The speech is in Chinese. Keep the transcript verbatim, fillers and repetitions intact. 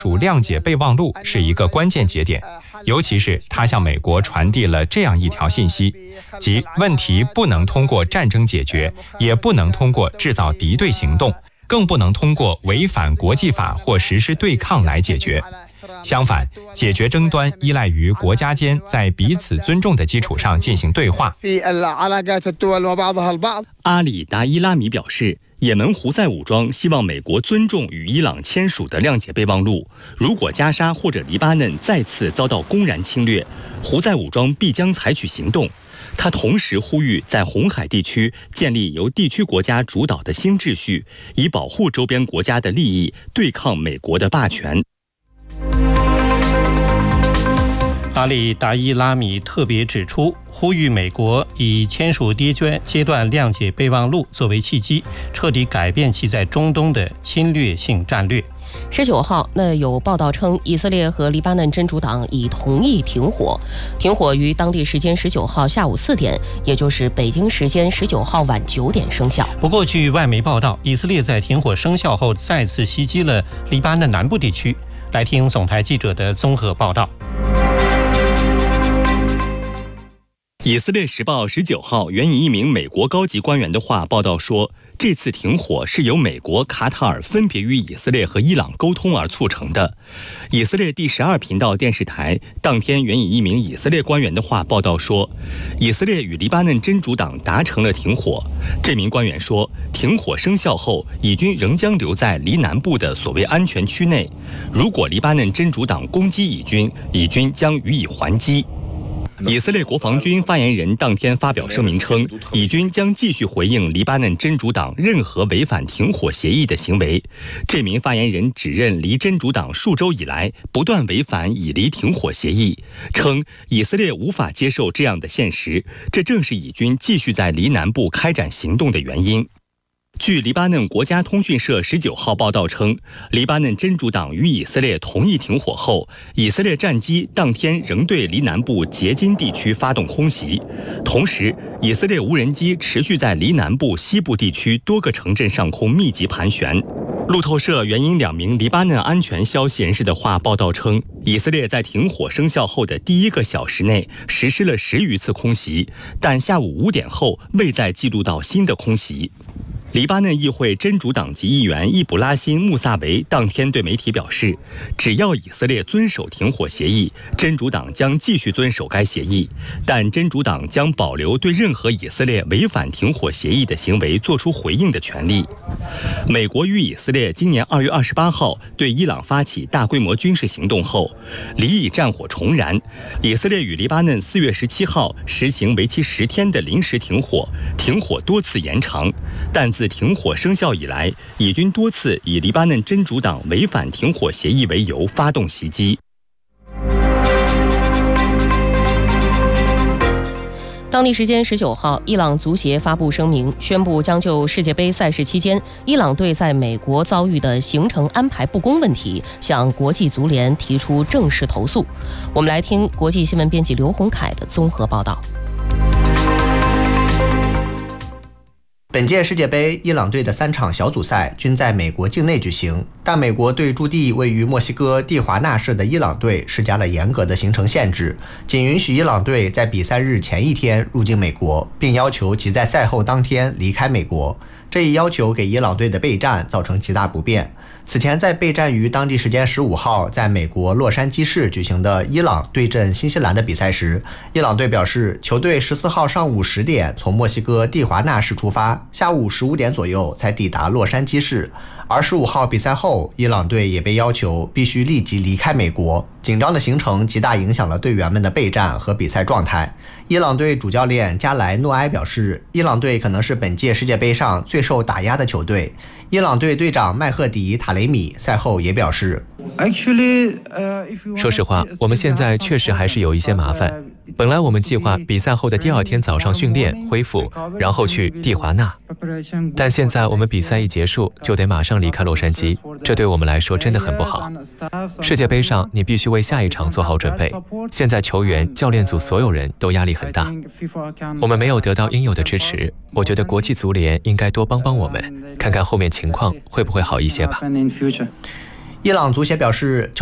属谅解备忘录是一个关键节点，尤其是它向美国传递了这样一条信息，即问题不能通过战争解决，也不能通过制造敌对行动，更不能通过违反国际法或实施对抗来解决。相反，解决争端依赖于国家间在彼此尊重的基础上进行对话。 阿里达伊拉米表示，也门胡塞武装希望美国尊重与伊朗签署的谅解备忘录，如果加沙或者黎巴嫩再次遭到公然侵略，胡塞武装必将采取行动。他同时呼吁在红海地区建立由地区国家主导的新秩序，以保护周边国家的利益，对抗美国的霸权。 阿里达伊拉米特别指出，呼吁美国以签署第一阶段谅解备忘录作为契机，彻底改变其在中东的侵略性战略。 十九号，那有报道称，以色列和黎巴嫩真主党已同意停火，停火于当地时间十九号下午四点，也就是北京时间十九号晚九点生效。 不过，据外媒报道，以色列在停火生效后再次袭击了黎巴嫩南部地区。来听总台记者的综合报道。 以色列时报十九号援引一名美国高级官员的话报道说，这次停火是由美国、卡塔尔分别与以色列和伊朗沟通而促成的。以色列第十二频道电视台当天援引一名以色列官员的话报道说，以色列与黎巴嫩真主党达成了停火。这名官员说，停火生效后，以军仍将留在黎南部的所谓安全区内。如果黎巴嫩真主党攻击以军，以军将予以还击。以色列国防军发言人当天发表声明称，以军将继续回应黎巴嫩真主党任何违反停火协议的行为。这名发言人指认黎真主党数周以来不断违反以黎停火协议，称以色列无法接受这样的现实，这正是以军继续在黎南部开展行动的原因。据黎巴嫩国家通讯社十九号报道称，黎巴嫩真主党与以色列同意停火后，以色列战机当天仍对黎南部杰金地区发动空袭，同时以色列无人机持续在黎南部西部地区多个城镇上空密集盘旋。路透社援引两名黎巴嫩安全消息人士的话报道称，以色列在停火生效后的第一个小时内实施了十余次空袭，但下午五点后未再记录到新的空袭。黎巴嫩议会真主党籍议员易卜拉欣·穆萨维当天对媒体表示，只要以色列遵守停火协议，真主党将继续遵守该协议，但真主党将保留对任何以色列违反停火协议的行为作出回应的权利。美国与以色列今年二月二十八号对伊朗发起大规模军事行动后，黎以战火重燃。以色列与黎巴嫩四月十七号实行为期十天的临时停火，停火多次延长，但自停火生效以来，以军多次以黎巴嫩真主党违反停火协议为由发动袭击。 当地时间十九号，伊朗足协发布声明，宣布将就世界杯赛事期间伊朗队在美国遭遇的行程安排不公问题，向国际足联提出正式投诉。我们来听国际新闻编辑刘洪凯的综合报道。 本届世界杯，伊朗队的三场小组赛均在美国境内举行，但美国对驻地位于墨西哥蒂华纳市的伊朗队施加了严格的行程限制，仅允许伊朗队在比赛日前一天入境美国，并要求其在赛后当天离开美国。这一要求给伊朗队的备战造成极大不便。此前在备战于当地时间十五号在美国洛杉矶市举行的伊朗对阵新西兰的比赛时，伊朗队表示，球队十四号上午十点从墨西哥蒂华纳市出发，下午十五点左右才抵达洛杉矶市。而十五号比赛后，伊朗队也被要求必须立即离开美国。紧张的行程极大影响了队员们的备战和比赛状态。伊朗队主教练加莱诺埃表示，伊朗队可能是本届世界杯上最受打压的球队。伊朗队队长麦赫迪·塔雷米赛后也表示， 说实话，我们现在确实还是有一些麻烦。本来我们计划比赛后的第二天早上训练恢复，然后去蒂华纳，但现在我们比赛一结束就得马上离开洛杉矶，这对我们来说真的很不好。世界杯上你必须为下一场做好准备，现在球员、教练组所有人都压力很大，我们没有得到应有的支持，我觉得国际足联应该多帮帮我们，看看后面情况会不会好一些吧。 伊朗足协表示，